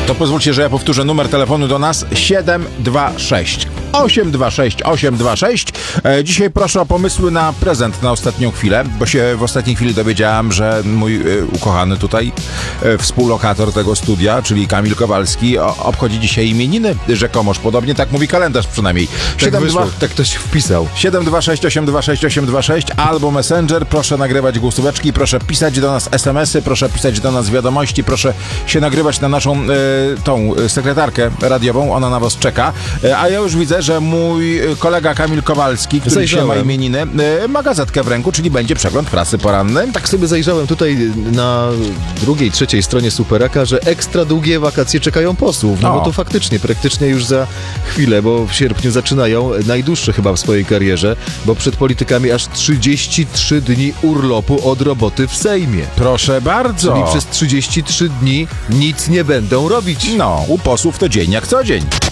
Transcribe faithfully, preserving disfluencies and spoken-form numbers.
To pozwólcie, że ja powtórzę numer telefonu do nas siedem dwa sześć osiem dwa sześć osiem dwa sześć. E, dzisiaj proszę o pomysły na prezent na ostatnią chwilę, bo się w ostatniej chwili dowiedziałam, że mój e, ukochany tutaj e, współlokator tego studia, czyli Kamil Kowalski, o, obchodzi dzisiaj imieniny, rzekomoż podobnie, tak mówi kalendarz przynajmniej. Tak wyszło, tak ktoś wpisał. siedem dwa sześć osiem dwa sześć osiem dwa sześć albo Messenger, proszę nagrywać głosóweczki, proszę pisać do nas es em esy, proszę pisać do nas wiadomości, proszę się nagrywać na naszą e, tą sekretarkę radiową, ona na was czeka, e, a ja już widzę, że mój kolega Kamil Kowalski, który Zajrzałem. dzisiaj ma imieniny, e, ma gazetkę w ręku, czyli będzie przegląd prasy poranny. Tak sobie zajrzałem tutaj na drugiej, trzeciej stronie Superaka, że ekstra długie wakacje czekają posłów. No O. bo to faktycznie, praktycznie już za chwilę, bo w sierpniu zaczynają najdłuższe chyba w swojej karierze, bo przed politykami aż trzydzieści trzy dni urlopu od roboty w Sejmie. Proszę bardzo. Czyli przez trzydzieści trzy dni nic nie będą robić. No, u posłów to dzień jak co dzień.